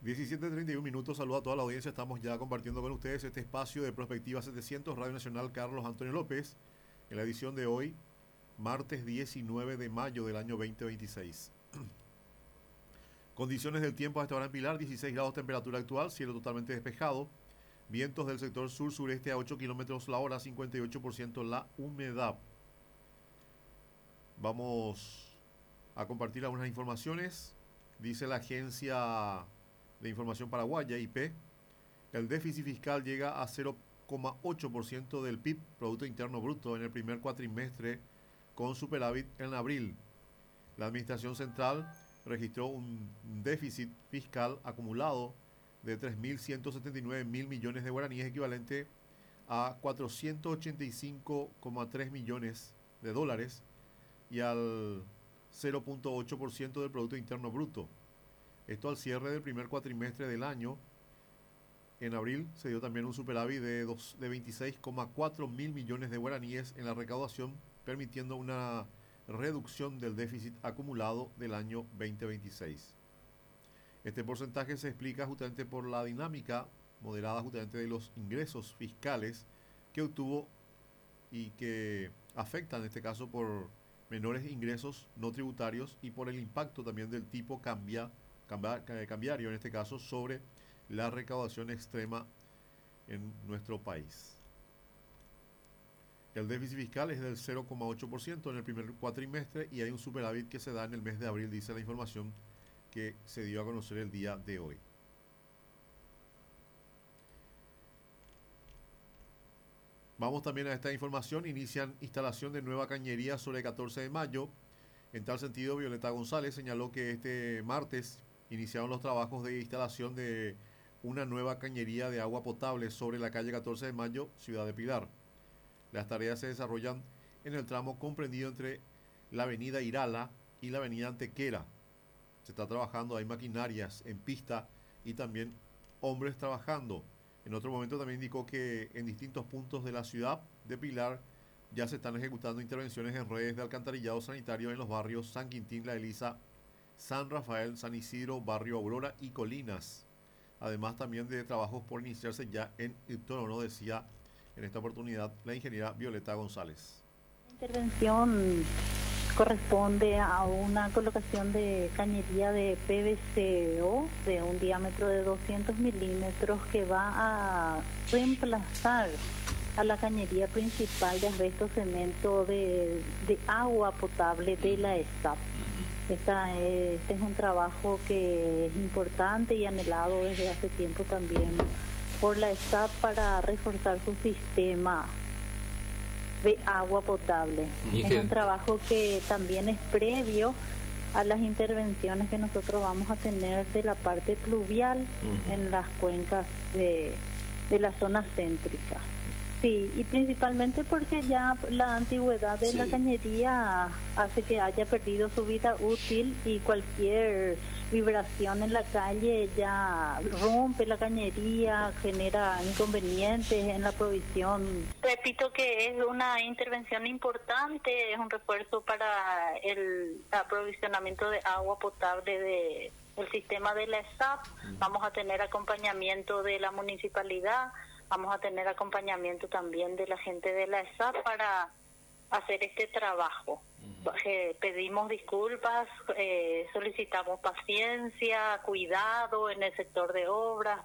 17:31. Saludo a toda la audiencia. Estamos ya compartiendo con ustedes este espacio de Prospectiva 700, Radio Nacional Carlos Antonio López, en la edición de hoy, martes 19 de mayo del año 2026. Condiciones del tiempo a esta hora en Pilar: 16 grados temperatura actual, cielo totalmente despejado, vientos del sector sur-sureste a 8 kilómetros la hora, 58% la humedad. Vamos a compartir algunas informaciones. Dice la Agencia de Información Paraguaya, IP, el déficit fiscal llega a 0,8% del PIB, Producto Interno Bruto, en el primer cuatrimestre, con superávit en abril. La Administración Central registró un déficit fiscal acumulado de 3.179 mil millones de guaraníes, equivalente a 485,3 millones de dólares, y al 0,8% del Producto Interno Bruto. Esto al cierre del primer cuatrimestre del año. En abril se dio también un superávit de 26,4 mil millones de guaraníes en la recaudación, permitiendo una reducción del déficit acumulado del año 2026. Este porcentaje se explica justamente por la dinámica moderada justamente de los ingresos fiscales que obtuvo y que afectan en este caso por menores ingresos no tributarios y por el impacto también del tipo cambiario en este caso sobre la recaudación extrema en nuestro país. El déficit fiscal es del 0,8% en el primer cuatrimestre y hay un superávit que se da en el mes de abril, dice la información que se dio a conocer el día de hoy. Vamos también a esta información. Inician instalación de nueva cañería sobre el 14 de mayo. En tal sentido, Violeta González señaló que este martes iniciaron los trabajos de instalación de una nueva cañería de agua potable sobre la calle 14 de mayo, Ciudad de Pilar. Las tareas se desarrollan en el tramo comprendido entre la avenida Irala y la avenida Antequera. Se está trabajando, hay maquinarias en pista y también hombres trabajando. En otro momento también indicó que en distintos puntos de la ciudad de Pilar ya se están ejecutando intervenciones en redes de alcantarillado sanitario en los barrios San Quintín, La Elisa, San Rafael, San Isidro, Barrio Aurora y Colinas. Además también de trabajos por iniciarse ya en Itono, decía en esta oportunidad la ingeniera Violeta González. La intervención corresponde a una colocación de cañería de PVCO de un diámetro de 200 milímetros que va a reemplazar a la cañería principal de asbesto cemento de agua potable de la ESAP. Este es un trabajo que es importante y anhelado desde hace tiempo también por la ESAP para reforzar su sistema de agua potable. Es un trabajo que también es previo a las intervenciones que nosotros vamos a tener de la parte pluvial en las cuencas de la zona céntrica. Sí, y principalmente porque ya la antigüedad de la cañería hace que haya perdido su vida útil y cualquier vibración en la calle ya rompe la cañería, genera inconvenientes en la provisión. Repito que es una intervención importante, es un refuerzo para el aprovisionamiento de agua potable del sistema de la ESAP. Vamos a tener acompañamiento de la municipalidad. Vamos a tener acompañamiento también de la gente de la ESAP para hacer este trabajo. Pedimos disculpas, solicitamos paciencia, cuidado en el sector de obras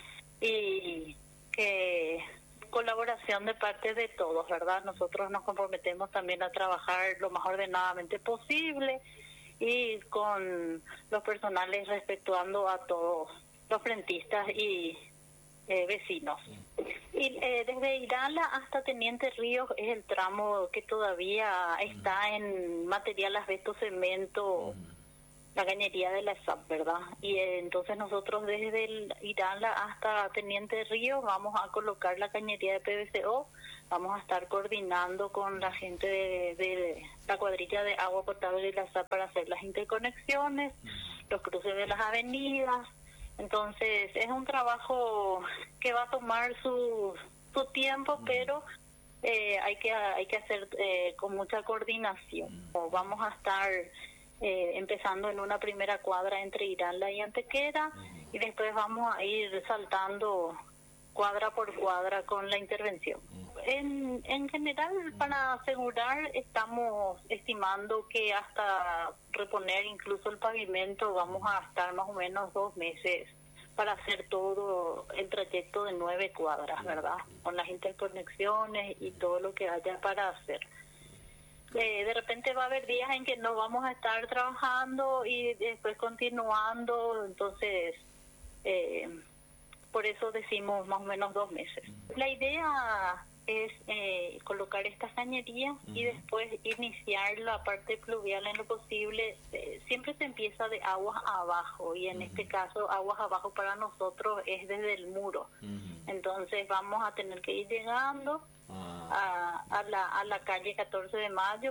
y que colaboración de parte de todos, ¿verdad? Nosotros nos comprometemos también a trabajar lo más ordenadamente posible y con los personales respetuando a todos los frentistas y vecinos. Y desde Irala hasta Teniente Ríos es el tramo que todavía está en material asbesto cemento, la cañería de la ESAP, ¿verdad? Y entonces nosotros desde el Irala hasta Teniente Ríos vamos a colocar la cañería de PVCO, vamos a estar coordinando con la gente de la cuadrilla de agua potable de la ESAP para hacer las interconexiones, los cruces de las avenidas. Entonces es un trabajo que va a tomar su tiempo, pero hay que hacer con mucha coordinación. Vamos a estar empezando en una primera cuadra entre Irala y Antequera y después vamos a ir saltando cuadra por cuadra con la intervención. En general, para asegurar, estamos estimando que hasta reponer incluso el pavimento vamos a estar más o menos 2 meses para hacer todo el trayecto de 9 cuadras, ¿verdad? Con las interconexiones y todo lo que haya para hacer. De repente va a haber días en que no vamos a estar trabajando y después continuando, entonces por eso decimos más o menos 2 meses. La idea es colocar estas cañerías y después iniciar la parte pluvial en lo posible. Siempre se empieza de aguas abajo y en este caso aguas abajo para nosotros es desde el muro. Entonces vamos a tener que ir llegando a la calle 14 de Mayo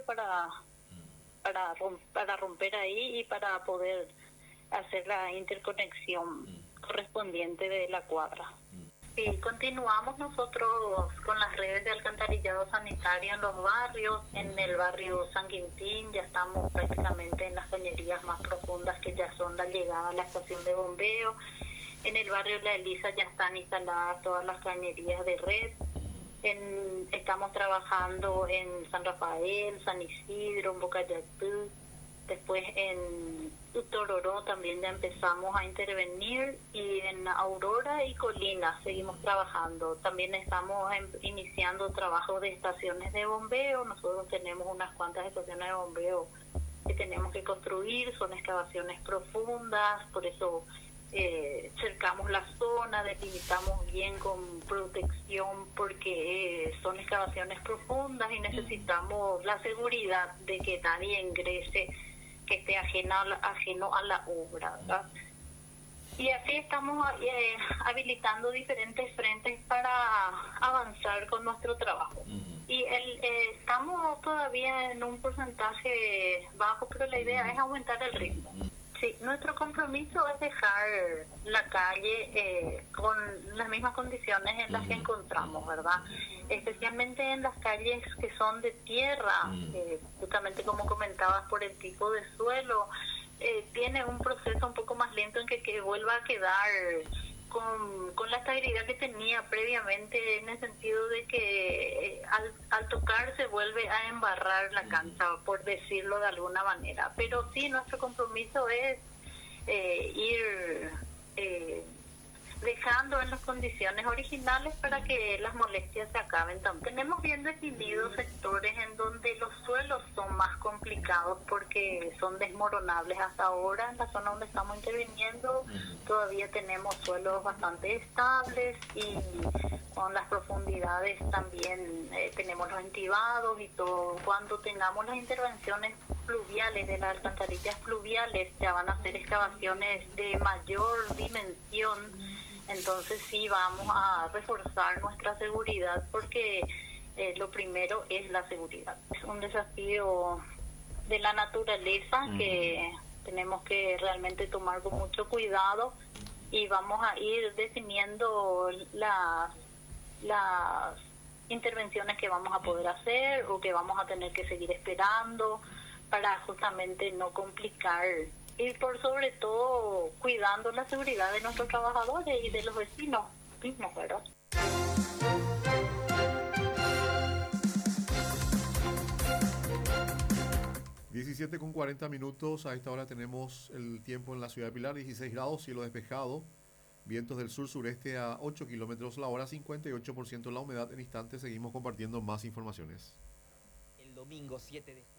para romper ahí y para poder hacer la interconexión correspondiente de la cuadra. Sí, continuamos nosotros con las redes de alcantarillado sanitario en los barrios. En el barrio San Quintín ya estamos prácticamente en las cañerías más profundas, que ya son la llegada a la estación de bombeo. En el barrio La Elisa ya están instaladas todas las cañerías de red. Estamos trabajando en San Rafael, San Isidro, en Bocayatú. Después en Tororó también ya empezamos a intervenir, y en Aurora y Colina seguimos trabajando. También estamos iniciando trabajos de estaciones de bombeo. Nosotros tenemos unas cuantas estaciones de bombeo que tenemos que construir, son excavaciones profundas, por eso cercamos la zona, delimitamos bien con protección, porque son excavaciones profundas y necesitamos la seguridad de que nadie ingrese que esté ajeno a la obra, ¿verdad? Y así estamos habilitando diferentes frentes para avanzar con nuestro trabajo. Y estamos todavía en un porcentaje bajo, pero la idea es aumentar el ritmo. Sí, nuestro compromiso es dejar la calle con las mismas condiciones en las que encontramos, ¿verdad? Especialmente en las calles que son de tierra, justamente como comentabas, por el tipo de suelo, tiene un proceso un poco más lento en que vuelva a quedar con la estabilidad que tenía previamente, en el sentido de que al tocar se vuelve a embarrar la cancha, por decirlo de alguna manera. Pero sí, nuestro compromiso es ir dejando en las condiciones originales para que las molestias se acaben también. Tenemos bien definidos sectores en donde los suelos son más complicados porque son desmoronables. Hasta ahora, en la zona donde estamos interviniendo, todavía tenemos suelos bastante estables, y con las profundidades también tenemos los entibados y todo. Cuando tengamos las intervenciones pluviales, de las alcantarillas pluviales, ya van a ser excavaciones de mayor dimensión. Entonces sí, vamos a reforzar nuestra seguridad, porque lo primero es la seguridad. Es un desafío de la naturaleza que tenemos que realmente tomar con mucho cuidado, y vamos a ir definiendo las intervenciones que vamos a poder hacer o que vamos a tener que seguir esperando, para justamente no complicar, y por sobre todo cuidando la seguridad de nuestros trabajadores y de los vecinos mismos, ¿verdad? 17:40. A esta hora tenemos el tiempo en la ciudad de Pilar: 16 grados, cielo despejado, vientos del sur-sureste a 8 kilómetros la hora, 58% la humedad. En instantes seguimos compartiendo más informaciones. El domingo 7 de